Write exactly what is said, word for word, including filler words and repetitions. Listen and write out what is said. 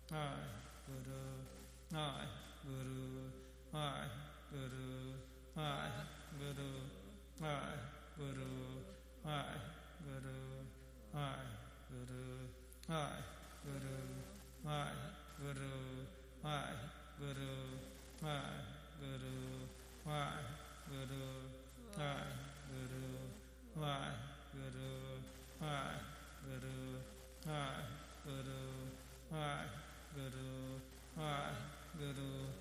Waheguru, Waheguru, Waheguru, Waheguru, Waheguru, Waheguru, Waheguru, Waheguru, Waheguru, Waheguru, Waheguru, Waheguru, Waheguru, Waheguru, Waheguru, Waheguru, Waheguru, Waheguru,